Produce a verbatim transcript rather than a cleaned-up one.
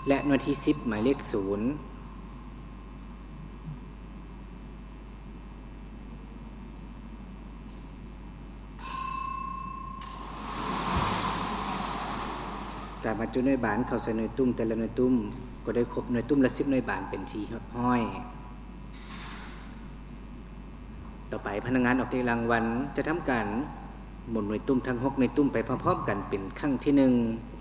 และหน่วยที่สิบหมายเลขศูนย์การบรรจุหน่วยบานเข้าใส่หน่วยตุ้มแต่ละหน่วยตุ้มก็ได้ครบหน่วยตุ้มละสิบหน่วยบานเป็นทีห้อยต่อไปพนักงานออกในรางวัลจะทำการหมุนหน่วยตุ้มทั้งหกหน่วยตุ้มไปพร้อมๆกันเป็นครั้งที่หนึ่ง